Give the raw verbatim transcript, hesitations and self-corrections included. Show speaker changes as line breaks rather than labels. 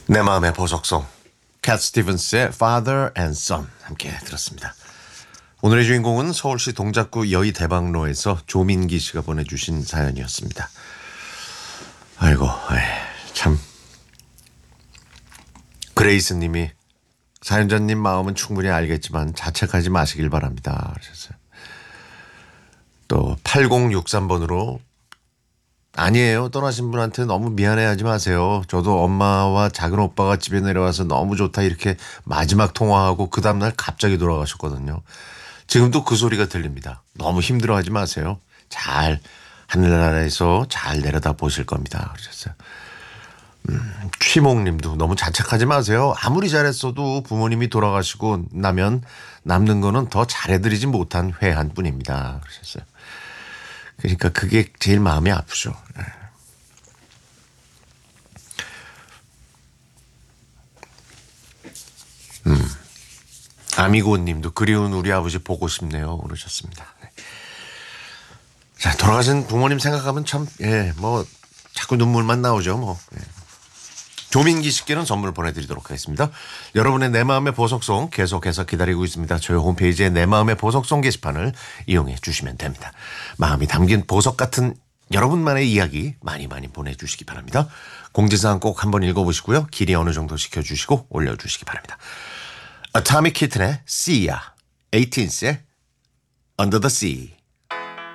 내 마음의 보석송 캣 스티븐스의 Father and Son 함께 들었습니다. 오늘의 주인공은 서울시 동작구 여의대방로에서 조민기 씨가 보내주신 사연이었습니다. 아이고 에이, 참 그레이스 님이 사연자님 마음은 충분히 알겠지만 자책하지 마시길 바랍니다 그러셨어요. 또 팔공육삼 번으로 아니에요. 떠나신 분한테 너무 미안해하지 마세요. 저도 엄마와 작은 오빠가 집에 내려와서 너무 좋다 이렇게 마지막 통화하고 그 다음날 갑자기 돌아가셨거든요. 지금도 그 소리가 들립니다. 너무 힘들어하지 마세요. 잘 하늘나라에서 잘 내려다 보실 겁니다. 그러셨어요. 음, 취목님도 너무 자책하지 마세요. 아무리 잘했어도 부모님이 돌아가시고 나면 남는 거는 더 잘해드리지 못한 회한 뿐입니다. 그러셨어요. 그러니까 그게 제일 마음이 아프죠. 음. 아미고 님도 그리운 우리 아버지 보고 싶네요. 그러셨습니다. 자, 돌아가신 부모님 생각하면 참, 예, 뭐, 자꾸 눈물만 나오죠. 뭐. 예. 조민기 씨께는 선물 보내드리도록 하겠습니다. 여러분의 내 마음의 보석송 계속해서 기다리고 있습니다. 저희 홈페이지에 내 마음의 보석송 게시판을 이용해 주시면 됩니다. 마음이 담긴 보석 같은 여러분만의 이야기 많이 많이 보내주시기 바랍니다. 공지사항 꼭 한번 읽어보시고요. 길이 어느 정도 시켜주시고 올려주시기 바랍니다. Atomic Kitten의 Sia, 에이틴스의 Under the Sea.